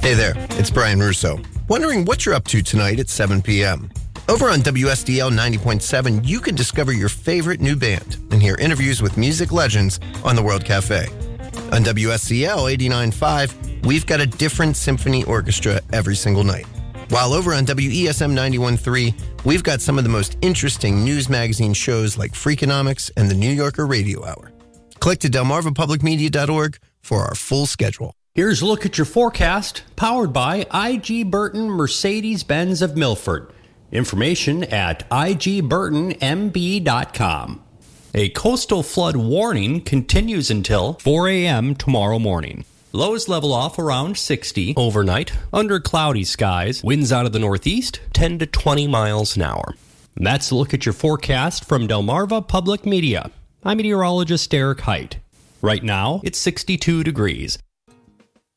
Hey there, it's Brian Russo. Wondering what you're up to tonight at 7 p.m. Over on WSDL 90.7, you can discover your favorite new band and hear interviews with music legends on the World Cafe. On WSCL 89.5, we've got a different symphony orchestra every single night. While over on WESM 91.3, we've got some of the most interesting news magazine shows like Freakonomics and the New Yorker Radio Hour. Click to delmarvapublicmedia.org for our full schedule. Here's a look at your forecast, powered by IG Burton Mercedes-Benz of Milford. Information at igburtonmb.com. A coastal flood warning continues until 4 a.m. tomorrow morning. Lows level off around 60 overnight, under cloudy skies, winds out of the northeast, 10 to 20 miles an hour. And that's a look at your forecast from Delmarva Public Media. I'm meteorologist Derek Height. Right now, it's 62 degrees.